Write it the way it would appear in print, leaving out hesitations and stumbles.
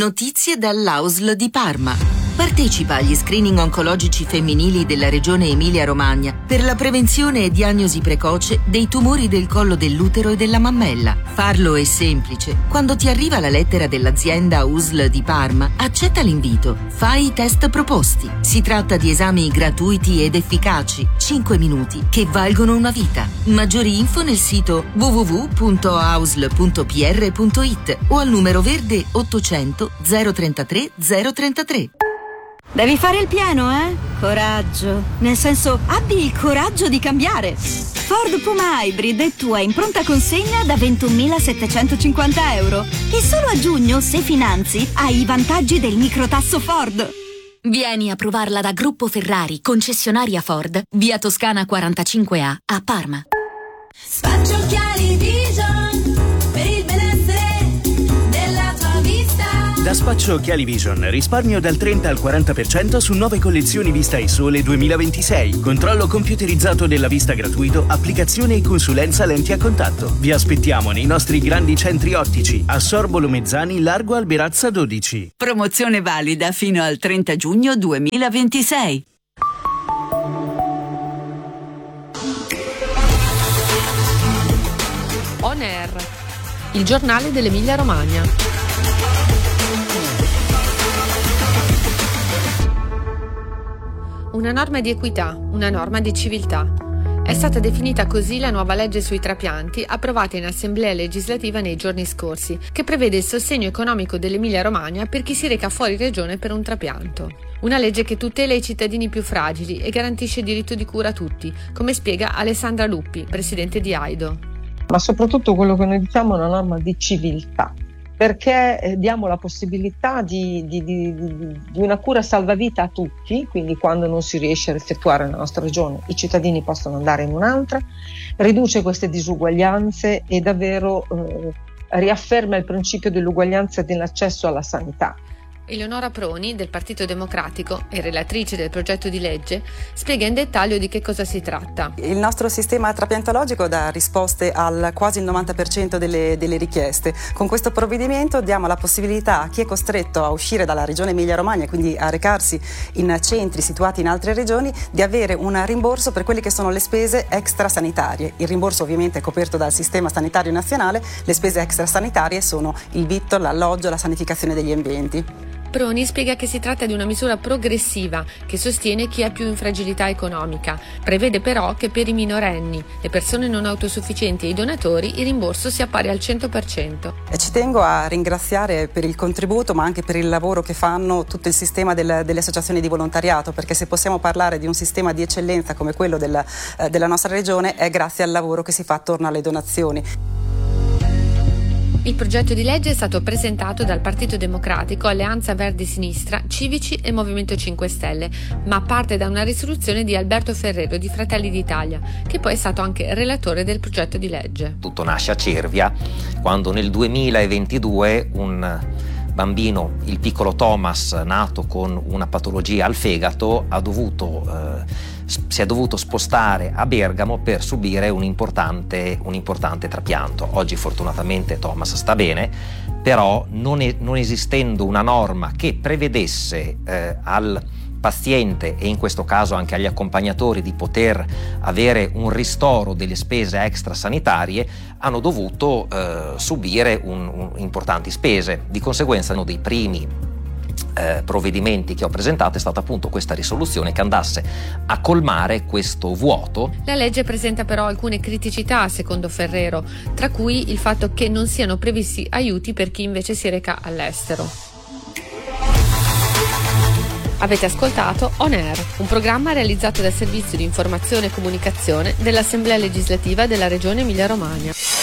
Notizie dall'AUSL di Parma. Partecipa agli screening oncologici femminili della regione Emilia-Romagna per la prevenzione e diagnosi precoce dei tumori del collo dell'utero e della mammella. Farlo è semplice. Quando ti arriva la lettera dell'azienda USL di Parma, accetta l'invito. Fai i test proposti. Si tratta di esami gratuiti ed efficaci, 5 minuti, che valgono una vita. Maggiori info nel sito www.ausl.pr.it o al numero verde 800 033 033. Devi fare il pieno, eh? Coraggio. Nel senso, abbi il coraggio di cambiare. Ford Puma Hybrid è tua in pronta consegna da 21.750 euro. E solo a giugno, se finanzi, hai i vantaggi del microtasso Ford. Vieni a provarla da Gruppo Ferrari, concessionaria Ford, via Toscana 45A, a Parma. Spaccio Occhiali Vision per il benessere della tua vista. Da Spaccio Occhiali Vision risparmio dal 30 al 40% su 9 collezioni Vista e Sole 2026. Controllo computerizzato della vista gratuito, applicazione e consulenza lenti a contatto. Vi aspettiamo nei nostri grandi centri ottici a Sorbolo Mezzani, Largo Alberazza 12. Promozione valida fino al 30 giugno 2026. On Air, il giornale dell'Emilia-Romagna. Una norma di equità, una norma di civiltà. È stata definita così la nuova legge sui trapianti approvata in Assemblea legislativa nei giorni scorsi, che prevede il sostegno economico dell'Emilia-Romagna per chi si reca fuori regione per un trapianto. Una legge che tutela i cittadini più fragili e garantisce il diritto di cura a tutti, come spiega Alessandra Luppi, presidente di AIDO. Ma soprattutto quello che noi diciamo è una norma di civiltà, perché diamo la possibilità di una cura salvavita a tutti, quindi quando non si riesce a effettuare nella nostra regione i cittadini possono andare in un'altra, riduce queste disuguaglianze e davvero riafferma il principio dell'uguaglianza e dell'accesso alla sanità. Eleonora Proni, del Partito Democratico e relatrice del progetto di legge, spiega in dettaglio di che cosa si tratta. Il nostro sistema trapiantologico dà risposte al quasi il 90% delle richieste. Con questo provvedimento diamo la possibilità a chi è costretto a uscire dalla regione Emilia-Romagna, quindi a recarsi in centri situati in altre regioni, di avere un rimborso per quelle che sono le spese extrasanitarie. Il rimborso ovviamente è coperto dal sistema sanitario nazionale, le spese extrasanitarie sono il vitto, l'alloggio, la sanificazione degli ambienti. Proni spiega che si tratta di una misura progressiva che sostiene chi ha più infragilità economica. Prevede però che per i minorenni, le persone non autosufficienti e i donatori il rimborso sia pari al 100%. E ci tengo a ringraziare per il contributo ma anche per il lavoro che fanno tutto il sistema delle associazioni di volontariato, perché se possiamo parlare di un sistema di eccellenza come quello della nostra regione è grazie al lavoro che si fa attorno alle donazioni. Il progetto di legge è stato presentato dal Partito Democratico, Alleanza Verdi Sinistra, Civici e Movimento 5 Stelle, ma parte da una risoluzione di Alberto Ferrero di Fratelli d'Italia, che poi è stato anche relatore del progetto di legge. Tutto nasce a Cervia, quando nel 2022 un bambino, il piccolo Thomas, nato con una patologia al fegato, si è dovuto spostare a Bergamo per subire un importante trapianto. Oggi fortunatamente Thomas sta bene, però non esistendo una norma che prevedesse al paziente e in questo caso anche agli accompagnatori di poter avere un ristoro delle spese extrasanitarie, hanno dovuto subire importanti spese. Di conseguenza uno dei primi provvedimenti che ho presentato è stata appunto questa risoluzione che andasse a colmare questo vuoto. La legge presenta però alcune criticità, secondo Ferrero, tra cui il fatto che non siano previsti aiuti per chi invece si reca all'estero. Avete ascoltato On Air, un programma realizzato dal Servizio di Informazione e Comunicazione dell'Assemblea Legislativa della Regione Emilia-Romagna.